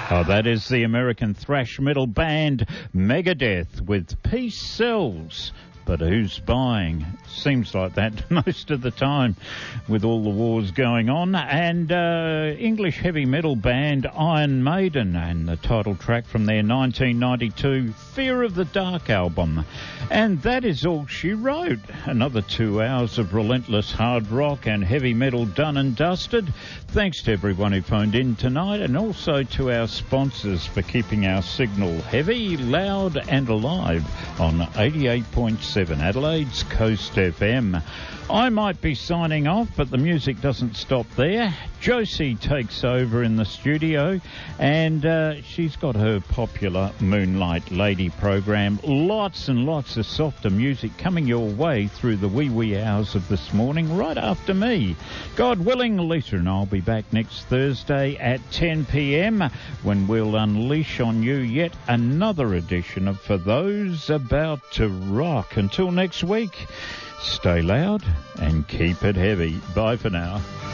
Oh, that is the American thrash metal band Megadeth with Peace Sells. But who's buying? Seems like that most of the time with all the wars going on. And English heavy metal band Iron Maiden and the title track from their 1992 Fear of the Dark album. And that is all she wrote. Another 2 hours of relentless hard rock and heavy metal done and dusted. Thanks to everyone who phoned in tonight, and also to our sponsors for keeping our signal heavy, loud and alive on 88.7 Adelaide's Coast FM. I might be signing off, but the music doesn't stop there. Josie takes over in the studio, and she's got her popular Moonlight Lady program. Lots and lots of softer music coming your way through the wee hours of this morning, right after me. God willing, Lisa and I'll be back next Thursday at 10 p.m. when we'll unleash on you yet another edition of For Those About to Rock. Until next week, stay loud and keep it heavy. Bye for now.